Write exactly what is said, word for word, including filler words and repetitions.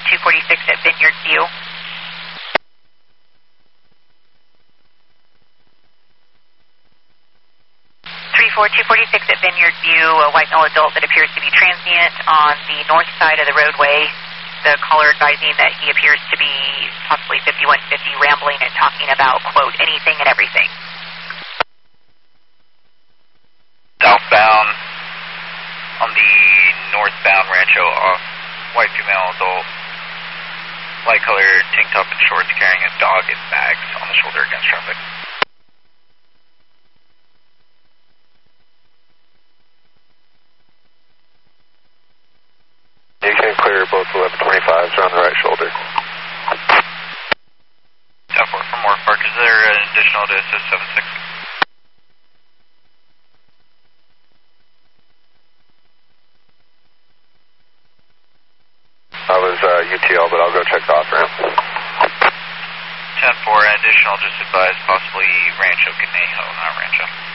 two forty-six at Vineyard View. three four two forty-six at Vineyard View, a white male adult that appears to be transient on the north side of the roadway. The caller advising that he appears to be possibly fifty-one fifty, rambling and talking about, quote, anything and everything. Southbound on the northbound Rancho off, white female adult, light colored tank top and shorts, carrying a dog and bags on the shoulder against traffic. You can clear both eleven twenty-fives around the right shoulder. ten four from Morph Park, is there an additional to assist seven six? I was uh, U T L, but I'll go check the off-ramp. ten four, an additional, just advised, possibly Rancho Conejo, not Rancho.